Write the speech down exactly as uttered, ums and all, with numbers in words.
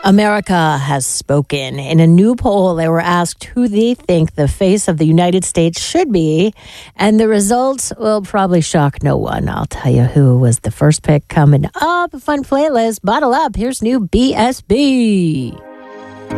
America has spoken. In a new poll, they were asked who they think the face of the United States should be, and the results will probably shock no one. I'll tell you who was the first pick coming up. A fun playlist. Bottle up. Here's new B S B.